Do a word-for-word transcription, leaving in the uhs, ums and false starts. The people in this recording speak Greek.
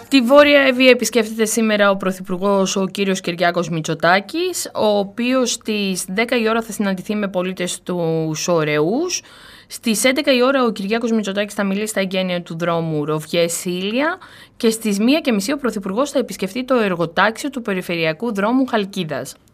Τη Βόρεια Εύβοια επισκέφτεται σήμερα ο Πρωθυπουργός ο κύριος Κυριάκος Μητσοτάκης, ο οποίος στις δέκα η ώρα θα συναντηθεί με πολίτες του Σωρεούς. Στις έντεκα η ώρα ο Κυριάκος Μητσοτάκης θα μιλήσει στα εγγένεια του δρόμου Ροβιέ-Σίλια και στις μία και μισή ο Πρωθυπουργός θα επισκεφτεί το εργοτάξιο του Περιφερειακού Δρόμου Χαλκίδας.